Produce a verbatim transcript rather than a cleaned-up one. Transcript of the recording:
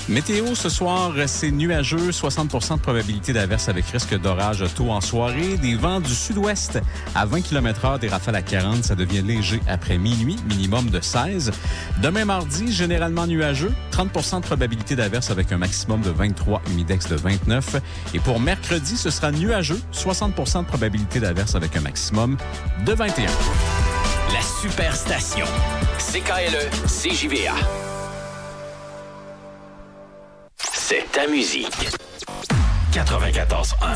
Météo, ce soir, c'est nuageux, soixante pour cent de probabilité d'averse avec risque d'orage tôt en soirée. Des vents du sud-ouest à vingt kilomètres heure, des rafales à quarante. Ça devient léger après minuit, minimum de seize. Demain mardi, généralement nuageux, trente pour cent de probabilité d'averse avec un maximum de vingt-trois, humidex de vingt-neuf. Et pour mercredi, ce sera nuageux, soixante pour cent de probabilité d'averse avec un maximum de vingt et un. La Superstation. C K L E, C J V A. C'est ta musique. quatre-vingt-quatorze un.